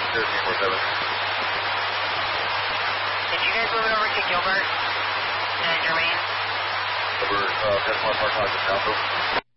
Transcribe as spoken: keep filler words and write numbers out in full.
thirteen four seven. Did you guys move it over to Gilbert and Jermaine? Over, uh, Tesla Park, Hudson, Council.